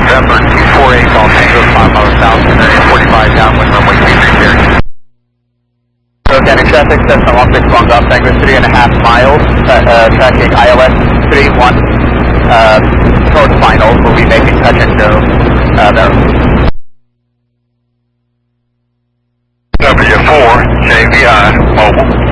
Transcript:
November 248 Los Angeles, 5 miles south, area 45 downwind runway 23 clear. Organic traffic, Cessna 16 long off Tango 3.5 miles, tracking ILS 31, towards final, we'll be making touch and go there. W4, JVI, mobile.